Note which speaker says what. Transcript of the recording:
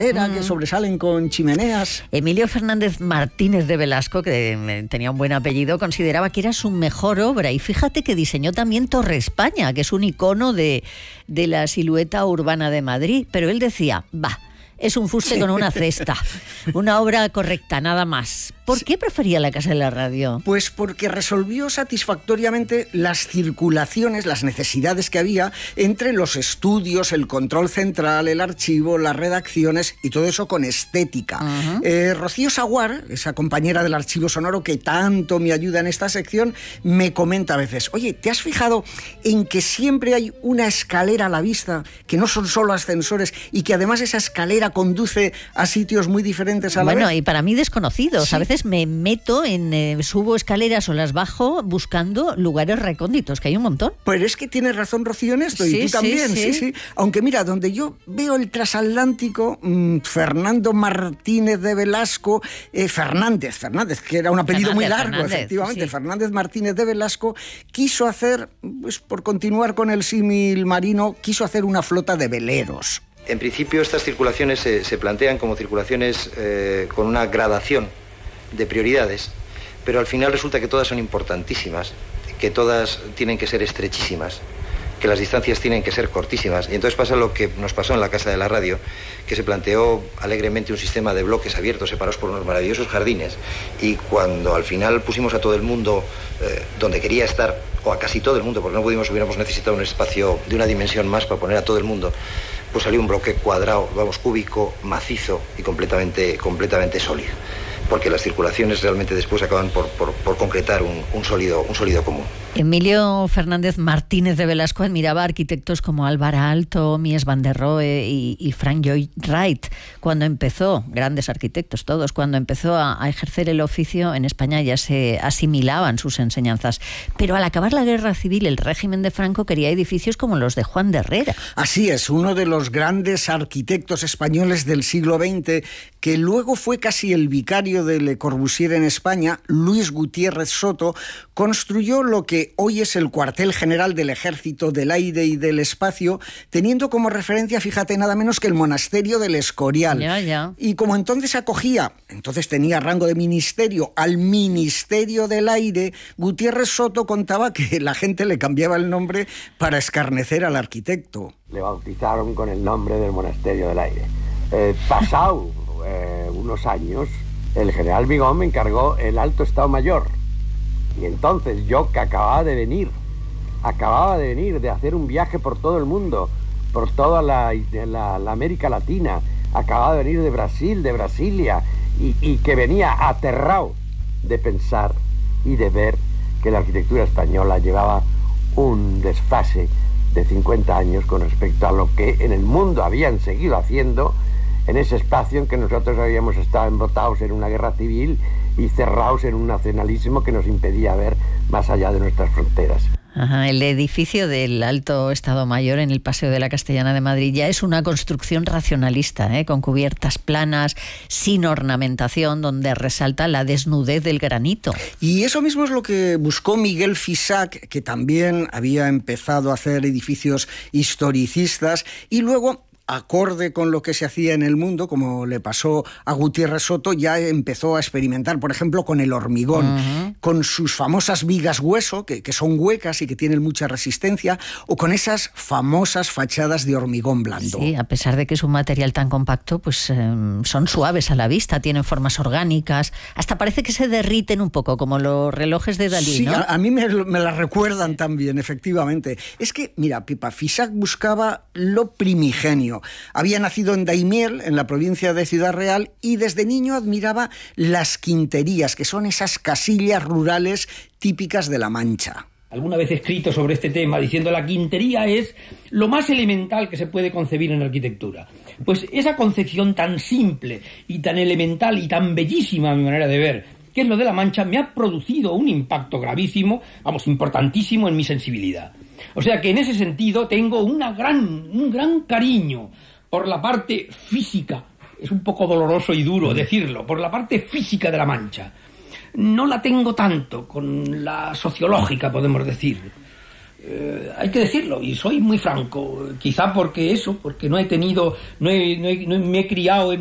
Speaker 1: que sobresalen con chimeneas.
Speaker 2: Emilio Fernández Martínez de Velasco, que tenía un buen apellido, consideraba que era su mejor obra. Y fíjate que diseñó también Torre España, que es un icono de la silueta urbana de Madrid. Pero él decía, es un fuste con una cesta, una obra correcta, nada más. ¿Por qué prefería la Casa de la Radio?
Speaker 1: Pues porque resolvió satisfactoriamente las circulaciones, las necesidades que había entre los estudios, el control central, el archivo, las redacciones y todo eso con estética. Rocío Saguar, esa compañera del archivo sonoro que tanto me ayuda en esta sección, me comenta a veces, oye, ¿te has fijado en que siempre hay una escalera a la vista, que no son solo ascensores y que además esa escalera conduce a sitios muy diferentes a la vez?
Speaker 2: Bueno, y para mí desconocidos. Sí. A veces me meto subo escaleras o las bajo buscando lugares recónditos, que hay un montón.
Speaker 1: Pero es que tienes razón, Rocío, en esto, y tú también, sí. Aunque mira, donde yo veo el transatlántico, Fernando Martínez de Velasco, Fernández, que era un apellido muy largo, Fernández, efectivamente, sí. Fernández Martínez de Velasco, quiso hacer, pues por continuar con el símil marino, quiso hacer una flota de veleros.
Speaker 3: En principio estas circulaciones se plantean como circulaciones con una gradación de prioridades, pero al final resulta que todas son importantísimas, que todas tienen que ser estrechísimas, que las distancias tienen que ser cortísimas. Y entonces pasa lo que nos pasó en la Casa de la Radio, que se planteó alegremente un sistema de bloques abiertos, separados por unos maravillosos jardines, y cuando al final pusimos a todo el mundo donde quería estar, o a casi todo el mundo, porque no hubiéramos necesitado un espacio de una dimensión más para poner a todo el mundo, pues salió un bloque cuadrado, cúbico, macizo y completamente sólido. Porque las circulaciones realmente después acaban por concretar un sólido común.
Speaker 2: Emilio Fernández Martínez de Velasco admiraba a arquitectos como Álvaro Aalto, Mies van der Rohe y Frank Lloyd Wright. Cuando empezó, grandes arquitectos todos, cuando empezó a ejercer el oficio en España ya se asimilaban sus enseñanzas. Pero al acabar la Guerra Civil, el régimen de Franco quería edificios como los de Juan de Herrera.
Speaker 1: Así es, uno de los grandes arquitectos españoles del siglo XX, que luego fue casi el vicario de Le Corbusier en España, Luis Gutiérrez Soto, construyó lo que hoy es el cuartel general del Ejército del Aire y del Espacio, teniendo como referencia, fíjate, nada menos que el monasterio del Escorial.
Speaker 2: Ya.
Speaker 1: Y como entonces tenía rango de ministerio, al Ministerio del Aire, Gutiérrez Soto contaba que la gente le cambiaba el nombre para escarnecer al arquitecto.
Speaker 4: Le bautizaron con el nombre del Monasterio del Aire. Pasado unos años, el general Vigón me encargó el Alto Estado Mayor. Y entonces yo, que acababa de venir de hacer un viaje por todo el mundo, por toda la América Latina, acababa de venir de Brasil, de Brasilia, y que venía aterrado de pensar y de ver que la arquitectura española llevaba un desfase de 50 años con respecto a lo que en el mundo habían seguido haciendo en ese espacio en que nosotros habíamos estado embotados en una guerra civil y cerrados en un nacionalismo que nos impedía ver más allá de nuestras fronteras.
Speaker 2: El edificio del Alto Estado Mayor en el Paseo de la Castellana de Madrid ya es una construcción racionalista, con cubiertas planas, sin ornamentación, donde resalta la desnudez del granito.
Speaker 1: Y eso mismo es lo que buscó Miguel Fisac, que también había empezado a hacer edificios historicistas, y luego, acorde con lo que se hacía en el mundo, como le pasó a Gutiérrez Soto, ya empezó a experimentar, por ejemplo, con el hormigón, con sus famosas vigas hueso, que son huecas y que tienen mucha resistencia, o con esas famosas fachadas de hormigón blando.
Speaker 2: Sí, a pesar de que es un material tan compacto, pues son suaves a la vista, tienen formas orgánicas, hasta parece que se derriten un poco, como los relojes de Dalí,
Speaker 1: sí,
Speaker 2: ¿no?
Speaker 1: A mí me la recuerdan también, efectivamente. Es que, mira, Pipa, Fisac buscaba lo primigenio. Había nacido en Daimiel, en la provincia de Ciudad Real, y desde niño admiraba las quinterías, que son esas casillas rurales típicas de La Mancha.
Speaker 5: Alguna vez he escrito sobre este tema diciendo la quintería es lo más elemental que se puede concebir en la arquitectura. Pues esa concepción tan simple y tan elemental y tan bellísima a mi manera de ver, que es lo de La Mancha, me ha producido un impacto gravísimo, importantísimo en mi sensibilidad. O sea que en ese sentido tengo un gran cariño por la parte física, es un poco doloroso y duro decirlo, por la parte física de La Mancha. No la tengo tanto con la sociológica, podemos decir. hay que decirlo, y soy muy franco, quizá porque no he tenido, me he criado en